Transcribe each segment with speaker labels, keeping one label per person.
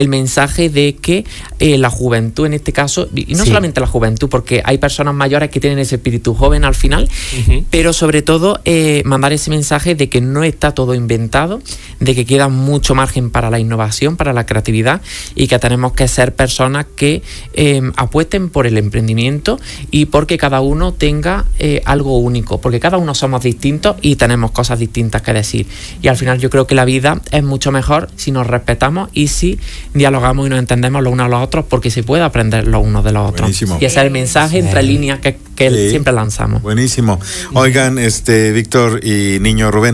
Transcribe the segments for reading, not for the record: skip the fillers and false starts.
Speaker 1: el mensaje de que la juventud en este caso, y no solamente la juventud, porque hay personas mayores que tienen ese espíritu joven al final, pero sobre todo mandar ese mensaje de que no está todo inventado, de que queda mucho margen para la innovación, para la creatividad, y que tenemos que ser personas que apuesten por el emprendimiento y porque cada uno tenga algo único, porque cada uno somos distintos y tenemos cosas distintas que decir, y al final yo creo que la vida es mucho mejor si nos respetamos y si dialogamos y nos entendemos los unos a los otros, porque se puede aprender los unos de los otros.
Speaker 2: Buenísimo.
Speaker 1: Y ese es el mensaje entre líneas que siempre lanzamos.
Speaker 2: Buenísimo. Oigan, Víctor y niño Rubén,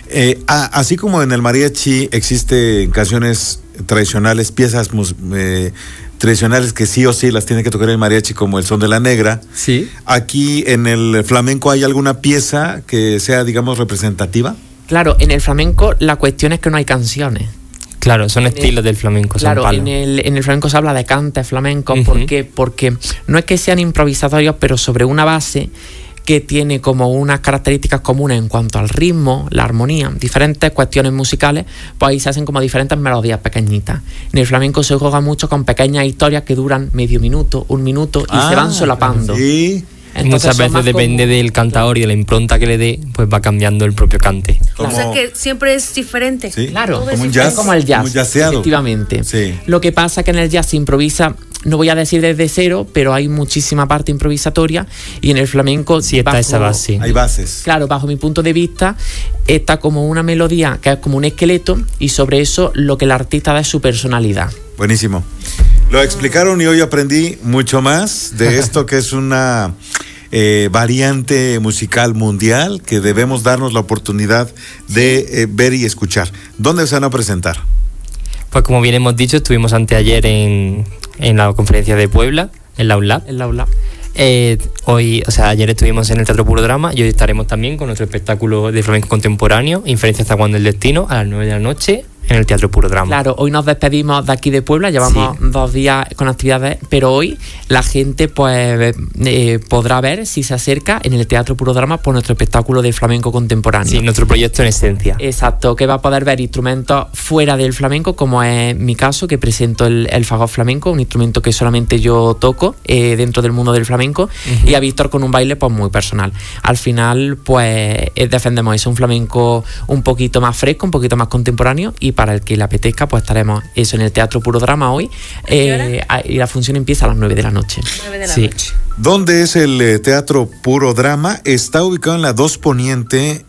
Speaker 2: así como en el mariachi existen canciones tradicionales, piezas tradicionales que sí o sí las tiene que tocar el mariachi, como el son de la negra.
Speaker 3: Sí.
Speaker 2: Aquí en el flamenco, ¿hay alguna pieza que sea, digamos, representativa?
Speaker 1: Claro, en el flamenco la cuestión es que no hay canciones.
Speaker 3: Claro, son estilos del flamenco.
Speaker 1: Claro,
Speaker 3: son
Speaker 1: en el flamenco se habla de cantes flamencos. ¿Por qué? Porque no es que sean improvisatorios, pero sobre una base que tiene como unas características comunes en cuanto al ritmo, la armonía, diferentes cuestiones musicales, pues ahí se hacen como diferentes melodías pequeñitas. En el flamenco se juega mucho con pequeñas historias que duran medio minuto, un minuto, y se van solapando.
Speaker 2: Sí.
Speaker 3: Entonces, muchas veces depende del cantador y de la impronta que le dé, pues va cambiando el propio cante.
Speaker 4: O sea que siempre es diferente.
Speaker 2: Sí,
Speaker 1: claro,
Speaker 2: como un jazz,
Speaker 1: es como el jazz,
Speaker 2: como jazzeado.
Speaker 1: Efectivamente.
Speaker 2: Sí.
Speaker 1: Lo que pasa es que en el jazz se improvisa, no voy a decir desde cero, pero hay muchísima parte improvisatoria, y en el flamenco
Speaker 3: sí está esa base.
Speaker 2: Hay bases.
Speaker 1: Claro, bajo mi punto de vista, está como una melodía que es como un esqueleto, y sobre eso lo que el artista da es su personalidad.
Speaker 2: Buenísimo. Lo explicaron y hoy aprendí mucho más de esto, que es una variante musical mundial que debemos darnos la oportunidad de ver y escuchar. ¿Dónde se van a presentar?
Speaker 3: Pues como bien hemos dicho, estuvimos anteayer en la conferencia de Puebla, en la UNLAB. Hoy, ayer estuvimos en el Teatro Puro Drama, y hoy estaremos también con nuestro espectáculo de flamenco contemporáneo, Inferencia hasta cuando el destino, a las 9 de la noche, en el Teatro Puro Drama.
Speaker 1: Claro, hoy nos despedimos de aquí de Puebla, llevamos 2 días con actividades, pero hoy la gente pues podrá ver, si se acerca, en el Teatro Puro Drama por nuestro espectáculo de flamenco contemporáneo.
Speaker 3: Sí, nuestro proyecto en esencia.
Speaker 1: Exacto, que va a poder ver instrumentos fuera del flamenco, como es mi caso, que presento el fagot flamenco, un instrumento que solamente yo toco dentro del mundo del flamenco, y a Víctor con un baile pues muy personal. Al final pues defendemos eso, un flamenco un poquito más fresco, un poquito más contemporáneo, y para el que le apetezca pues estaremos eso en el Teatro Puro Drama hoy, y la función empieza a las 9 de la noche.
Speaker 4: 9 de la noche.
Speaker 2: ¿Dónde es el Teatro Puro Drama? Está ubicado en la 2 Poniente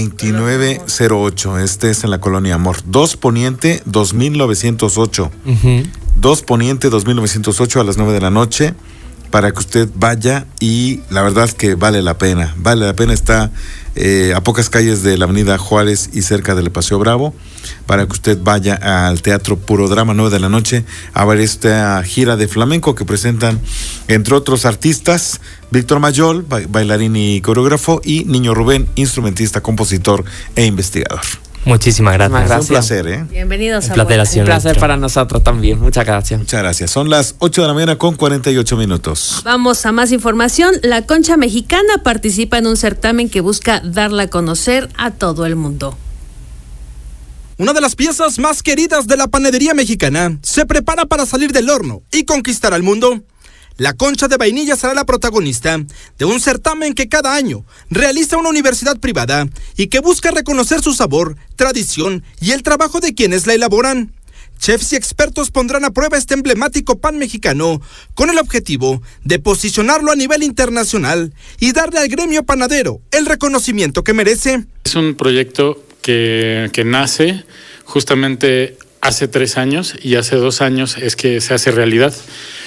Speaker 2: 2908. Este es en la Colonia Amor. 2 Poniente 2908. 2 Poniente 2908 a las 9 de la noche, para que usted vaya, y la verdad es que vale la pena. Vale la pena, está a pocas calles de la Avenida Juárez y cerca del Paseo Bravo, para que usted vaya al Teatro Puro Drama, 9 de la noche, a ver esta gira de flamenco que presentan, entre otros artistas, Víctor Mayol, bailarín y coreógrafo, y Niño Rubén, instrumentista, compositor e investigador.
Speaker 3: Muchísimas gracias.
Speaker 2: Es un placer,
Speaker 4: Bienvenidos a
Speaker 1: Un placer para nosotros también. Muchas gracias.
Speaker 2: Muchas gracias. Son las 8 de la mañana con 48 minutos.
Speaker 4: Vamos a más información. La Concha Mexicana participa en un certamen que busca darla a conocer a todo el mundo.
Speaker 5: Una de las piezas más queridas de la panadería mexicana se prepara para salir del horno y conquistar al mundo. La concha de vainilla será la protagonista de un certamen que cada año realiza una universidad privada y que busca reconocer su sabor, tradición y el trabajo de quienes la elaboran. Chefs y expertos pondrán a prueba este emblemático pan mexicano con el objetivo de posicionarlo a nivel internacional y darle al gremio panadero el reconocimiento que merece.
Speaker 6: Es un proyecto que nace justamente hace 3 años, y hace 2 años es que se hace realidad.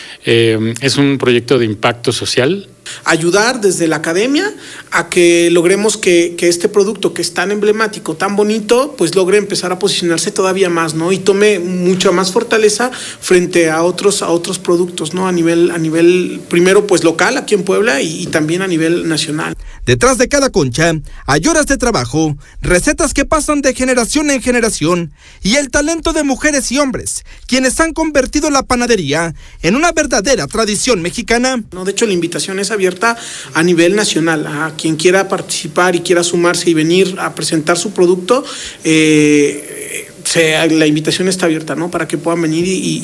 Speaker 6: Es un proyecto de impacto social.
Speaker 7: Ayudar desde la academia a que logremos que este producto que es tan emblemático, tan bonito, pues logre empezar a posicionarse todavía más, ¿no? Y tome mucha más fortaleza frente a otros productos, ¿no? A nivel primero pues local aquí en Puebla y también a nivel nacional.
Speaker 5: Detrás de cada concha hay horas de trabajo, recetas que pasan de generación en generación y el talento de mujeres y hombres, quienes han convertido la panadería en una verdadera tradición mexicana.
Speaker 7: No, de hecho la invitación es abierta a nivel nacional, a quien quiera participar y quiera sumarse y venir a presentar su producto, la invitación está abierta, ¿no? Para que puedan venir y